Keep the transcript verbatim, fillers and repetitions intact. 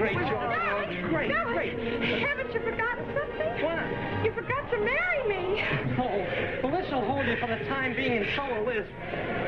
great, George. No, Great, no, great. Haven't you forgotten something? What? You forgot to marry me. Oh, well, this'll hold you for the time being in solo Liz.